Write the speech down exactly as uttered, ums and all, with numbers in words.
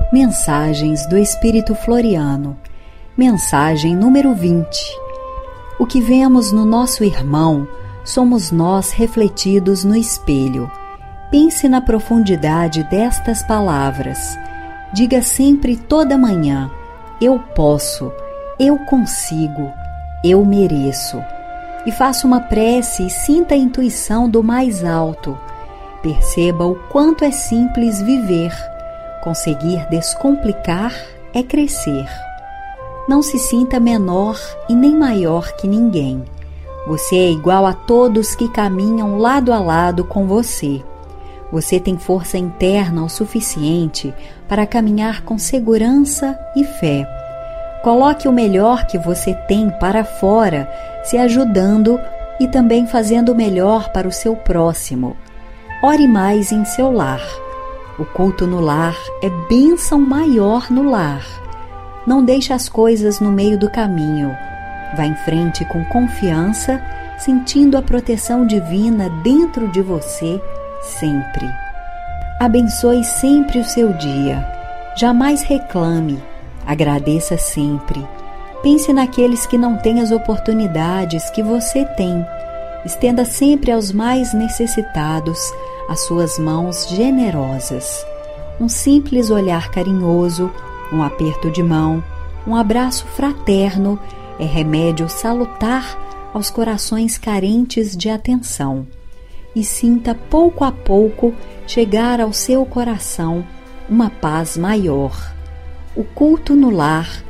Mensagens do Espírito Floriano. Mensagem número vinte. O que vemos no nosso irmão, somos nós refletidos no espelho. Pense na profundidade destas palavras. Diga sempre toda manhã: eu posso, eu consigo, eu mereço. E faça uma prece e sinta a intuição do mais alto. Perceba o quanto é simples viver. Conseguir descomplicar é crescer. Não se sinta menor e nem maior que ninguém. Você é igual a todos que caminham lado a lado com você. Você tem força interna o suficiente para caminhar com segurança e fé. Coloque o melhor que você tem para fora, se ajudando e também fazendo o melhor para o seu próximo. Ore mais em seu lar. O culto no lar é bênção maior no lar. Não deixe as coisas no meio do caminho. Vá em frente com confiança, sentindo a proteção divina dentro de você sempre. Abençoe sempre o seu dia. Jamais reclame. Agradeça sempre. Pense naqueles que não têm as oportunidades que você tem. Estenda sempre aos mais necessitados as suas mãos generosas. Um simples olhar carinhoso, um aperto de mão, um abraço fraterno é remédio salutar aos corações carentes de atenção. E sinta pouco a pouco chegar ao seu coração uma paz maior. O culto no lar